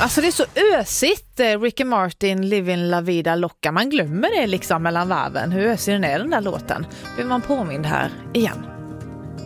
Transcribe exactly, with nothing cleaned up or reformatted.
Alltså det är så ösigt. Ricky Martin, Living La Vida Loca. Man glömmer det liksom mellan varven. Hur ösig den är den där låten. Blir man påmind här igen.